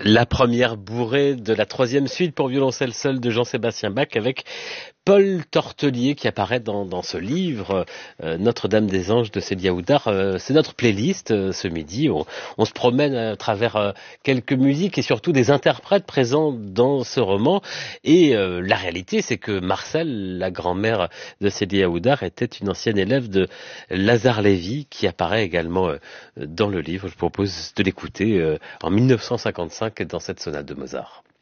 La première bourrée de la troisième suite pour violoncelle seul de Jean-Sébastien Bach avec Paul Tortelier qui apparaît dans ce livre Notre-Dame des Anges de Célia Houdard. C'est notre playlist ce midi. On se promène à travers quelques musiques et surtout des interprètes présents dans ce roman. Et la réalité, c'est que Marcel, la grand-mère de Célia Houdard, était une ancienne élève de Lazare Lévy qui apparaît également dans le livre. Je propose de l'écouter en 1955 dans cette sonate de Mozart.